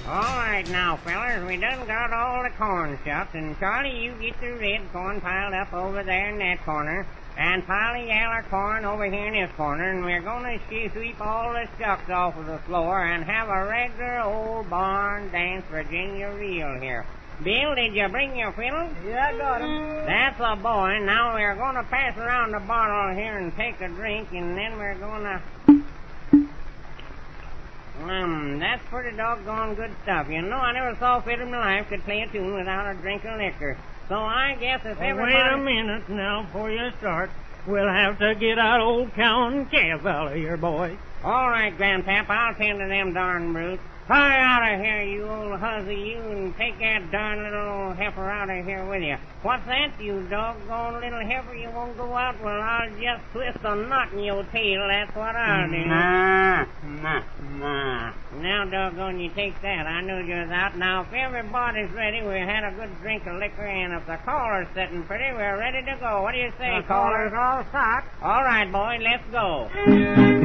All right now, fellers, we done got all the corn shucked, and Charlie, you get the red corn piled up over there in that corner, and pile the yaller corn over here in this corner, and we're gonna sweep all the shucks off of the floor and have a regular old barn dance Virginia reel here. Bill, did you bring your fiddle? Yeah, I got him. That's a boy. Now we're gonna pass around the bottle here and take a drink, and then we're gonna... that's pretty doggone good stuff. You know, I never saw Fiddler in my life could play a tune without a drink of liquor. So I guess if everybody... Wait a minute now before you start. We'll have to get out old cow and calf out of here, boy. All right, Grandpap, I'll tend to them darn brutes. Hurry out of here, you old hussy, you, and take that darn little old heifer out of here with you. What's that, you doggone little heifer? You won't go out? Well, I'll just twist a knot in your tail, that's what I'll do. Nah. Now, doggone, you take that. I knew you was out. Now, if everybody's ready, we had a good drink of liquor, and if the caller's sitting pretty, we're ready to go. What do you say, The caller's all set. All right, boy, let's go.